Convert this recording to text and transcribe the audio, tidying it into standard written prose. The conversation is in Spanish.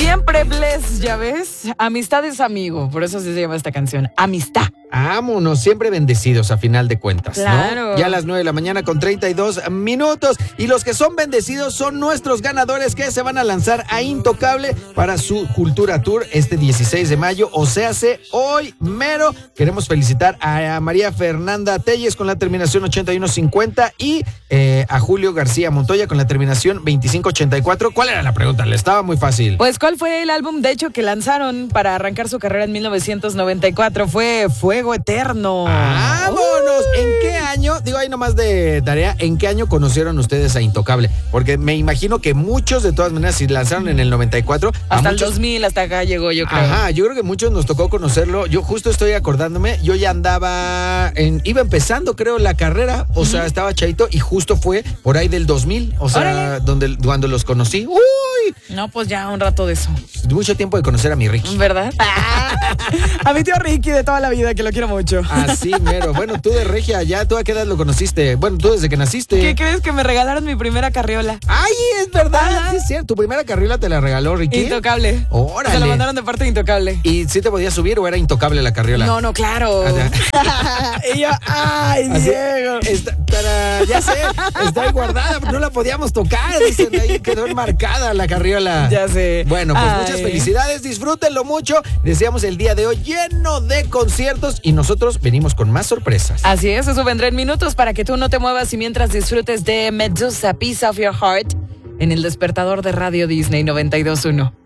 Siempre bless, ¿ya ves? Amistad es amigo, por eso se llama esta canción. Amistad. Vámonos, siempre bendecidos a final de cuentas, Claro. ¿no? Ya a las 9 de la mañana con 32 minutos. Y los que son bendecidos son nuestros ganadores que se van a lanzar a Intocable para su Cultura Tour este 16 de mayo. O sea, hoy mero. Queremos felicitar a María Fernanda Telles con la terminación 8150 y a Julio García Montoya con la terminación 2584. ¿Cuál era la pregunta? Le estaba muy fácil. Pues, ¿cuál fue el álbum, de hecho, que lanzaron para arrancar su carrera en 1994? Fue Fuego Eterno. ¡Vámonos! ¿En qué año? Digo, ahí nomás de tarea, ¿en qué año conocieron ustedes a Intocable? Porque me imagino que muchos, de todas maneras, si lanzaron en el 94... Hasta el 2000, hasta acá llegó, yo creo. Ajá, yo creo que muchos nos tocó conocerlo. Yo justo estoy acordándome, yo ya andaba, iba empezando, creo, la carrera. O sea, estaba chavito y justo fue por ahí del 2000. O sea, cuando los conocí. ¡Uy! No, pues ya un rato de eso. Mucho tiempo de conocer a mi Ricky. ¿Verdad? A mi tío Ricky de toda la vida, que lo quiero mucho. Así, mero. Bueno, tú de Regia, ya, ¿tú a qué edad lo conociste? Bueno, tú desde que naciste. ¿Qué crees? Que me regalaron mi primera carriola. ¡Ay, es verdad! Sí, es cierto. ¿Tu primera carriola te la regaló Ricky? Intocable. ¡Órale! Se la mandaron de parte de Intocable. ¿Y sí te podías subir o era intocable la carriola? No, claro. Y yo, ¡ay, Diego! Ya sé, está ahí guardada, no la podíamos tocar. Dicen, ahí quedó enmarcada la carriola. Ya sé. Bueno, pues muchas felicidades, disfrútenlo mucho. Deseamos el día de hoy lleno de conciertos y nosotros venimos con más sorpresas. Así es, eso vendrá en minutos para que tú no te muevas y mientras disfrutes de Medusa, Piece of Your Heart, en el despertador de Radio Disney 92.1.